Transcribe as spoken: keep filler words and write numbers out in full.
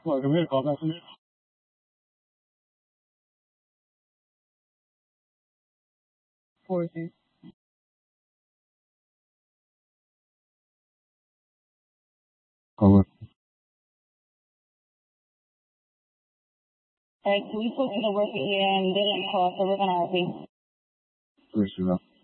Well, come here, call back from here. Forty. Call up. Alright, so we spoke to the worker here and they didn't call, so we're gonna R P. Where's she now?